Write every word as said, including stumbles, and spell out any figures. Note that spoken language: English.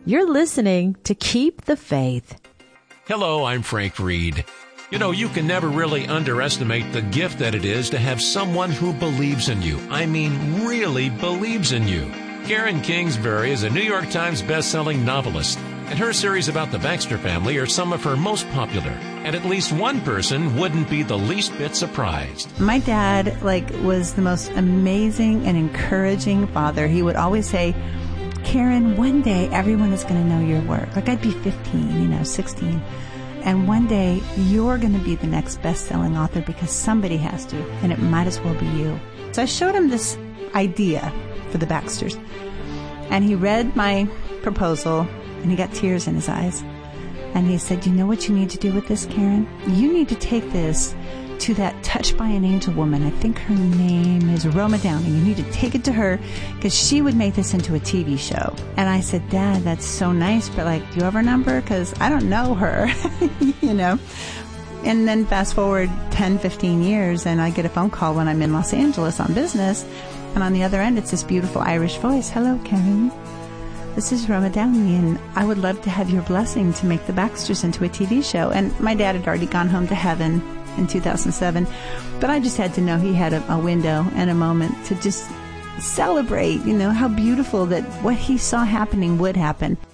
You're listening to Keep the Faith. Hello, I'm Frank Reed. You know, you can never really underestimate the gift that it is to have someone who believes in you. I mean, really believes in you. Karen Kingsbury is a New York Times best-selling novelist, and her series about the Baxter family are some of her most popular. And at least one person wouldn't be the least bit surprised. My dad, like, was the most amazing and encouraging father. He would always say, Karen, one day everyone is going to know your work. Like, I'd be fifteen, you know, sixteen. And one day you're going to be the next best-selling author because somebody has to, and it might as well be you. So I showed him this idea for the Baxters. And he read my proposal, and he got tears in his eyes. And he said, you know what you need to do with this, Karen? You need to take this to that Touched by an Angel woman. I think her name is Roma Downey. You need to take it to her because she would make this into a T V show. And I said, Dad, that's so nice, but like, do you have her number? Because I don't know her, you know. And then fast forward ten, fifteen years, and I get a phone call when I'm in Los Angeles on business. And on the other end, it's this beautiful Irish voice. Hello, Karen. This is Roma Downey, and I would love to have your blessing to make the Baxters into a T V show. And my dad had already gone home to heaven in two thousand seven, but I just had to know he had a, a window and a moment to just celebrate, you know, how beautiful that what he saw happening would happen.